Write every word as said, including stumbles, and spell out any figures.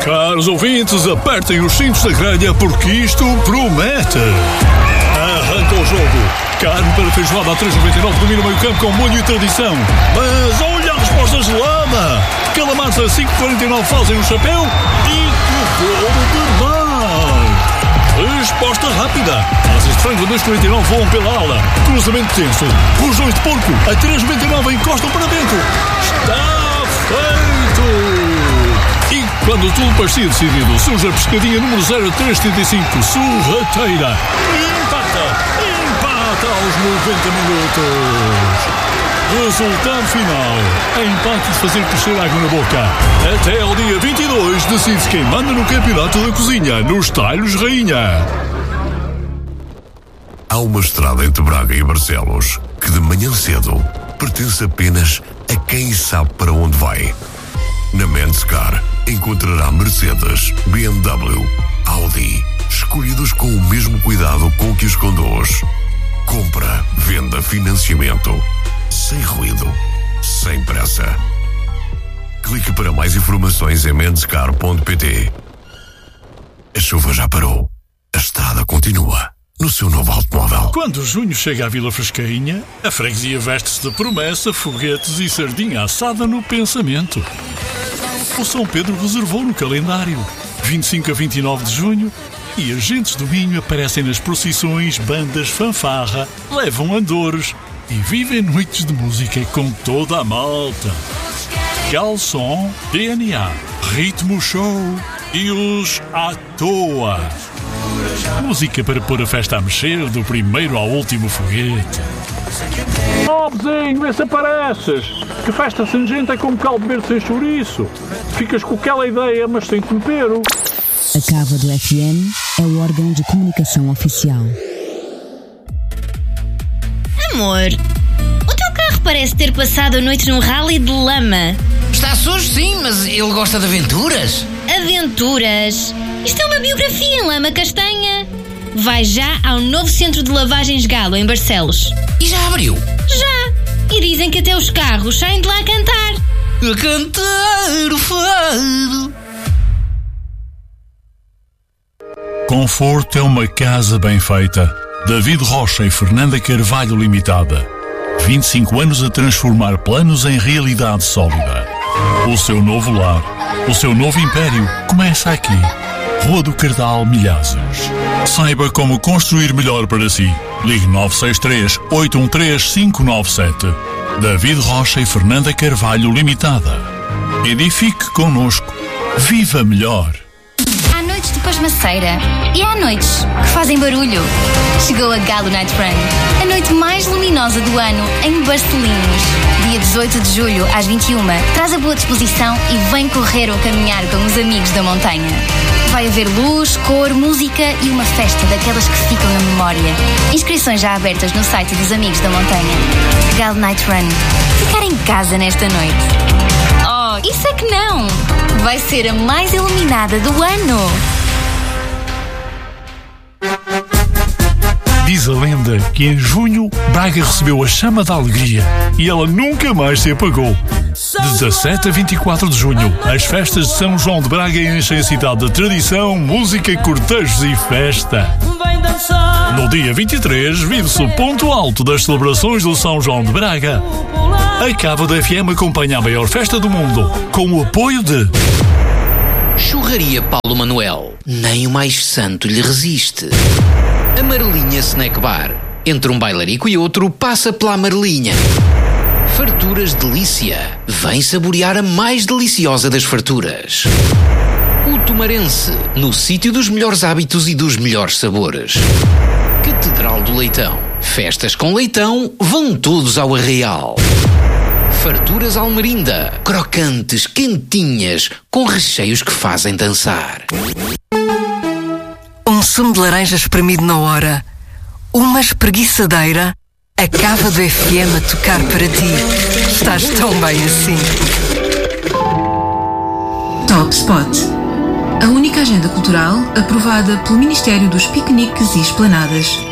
Caros ouvintes, apertem os cintos da grelha porque isto promete. Arranca o jogo. Carne para feijoada a três reais e noventa e nove domina o meio campo com molho e tradição. Mas olha a resposta de Lama. Calamares a cinco reais e quarenta e nove fazem um chapéu e que gol de mar. Resposta rápida. Asas de frango a dois reais e quarenta e nove voam pela ala. Cruzamento tenso. Rojões de porco a três reais e noventa e nove encostam para dentro. Está feito. E quando tudo parecia decidido, surge a pescadinha número zero três setenta e cinco, sorrateira. Empata, empata aos noventa minutos. Resultado final, empate de fazer crescer água na boca. Até ao dia vinte e dois decide-se quem manda no campeonato da cozinha, nos talhos rainha. Há uma estrada entre Braga e Barcelos que de manhã cedo pertence apenas a quem sabe para onde vai. Na Menscar encontrará Mercedes, B M W, Audi, escolhidos com o mesmo cuidado com que os conduz. Compra, venda, financiamento, sem ruído, sem pressa. Clique para mais informações em menscar ponto pt. A chuva já parou. A estrada continua no seu novo automóvel. Quando junho chega à Vila Frescainha, a freguesia veste-se de promessa, foguetes e sardinha assada no pensamento. O São Pedro reservou no calendário vinte e cinco a vinte e nove de junho e agentes do Minho aparecem nas procissões, bandas fanfarra, levam andores e vivem noites de música com toda a malta. Galson, D N A, Ritmo Show e os à toa. Música para pôr a festa a mexer do primeiro ao último foguete. Oh, vizinho, vê se apareces. Que festa sem gente é como caldo verde sem chouriço. Ficas com aquela ideia, mas sem tempero. A Cava do F M é o órgão de comunicação oficial. Amor, o teu carro parece ter passado a noite num rally de lama. Está sujo, sim, mas ele gosta de aventuras. Aventuras? Isto é uma biografia em lama castanha. Vai já ao novo centro de lavagens Galo, em Barcelos. E já abriu? Já! E dizem que até os carros saem de lá a cantar. A cantar o fado. Conforto é uma casa bem feita. David Rocha e Fernanda Carvalho Limitada. vinte e cinco anos a transformar planos em realidade sólida. O seu novo lar, o seu novo império começa aqui. Rua do Cardal, Milhazes. Saiba como construir melhor para si. Ligue nove seis três, oito um três, cinco nove sete. David Rocha e Fernanda Carvalho Limitada. Edifique connosco. Viva melhor. Há noites de pasmaceira e há noites que fazem barulho. Chegou a Galo Night Run, a noite mais luminosa do ano em Barcelinhos. Dia dezoito de julho, às vinte e uma, traz a boa disposição e vem correr ou caminhar com os amigos da montanha. Vai haver luz, cor, música e uma festa daquelas que ficam na memória. Inscrições já abertas no site dos Amigos da Montanha. Galo Night Run. Ficar em casa nesta noite. Oh, isso é que não! Vai ser a mais iluminada do ano. Diz a lenda que em junho Braga recebeu a chama da alegria e ela nunca mais se apagou. De dezassete a vinte e quatro de junho, as festas de São João de Braga enchem a cidade de tradição, música, cortejos e festa. No dia vinte e três, vive-se o ponto alto das celebrações do São João de Braga. A Cava do F M acompanha a maior festa do mundo, com o apoio de... Churraria Paulo Manuel. Nem o mais santo lhe resiste. Amarelinha Snack Bar. Entre um bailarico e outro, passa pela Amarelinha. Farturas Delícia. Vem saborear a mais deliciosa das farturas. O Tomarense. No sítio dos melhores hábitos e dos melhores sabores. Catedral do Leitão. Festas com leitão, vão todos ao Arraial. Farturas Almerinda. Crocantes, quentinhas, com recheios que fazem dançar. Um sumo de laranja espremido na hora. Uma espreguiçadeira. A Cava do F M a tocar para ti. Estás tão bem assim. Top Spot. A única agenda cultural aprovada pelo Ministério dos Piqueniques e Esplanadas.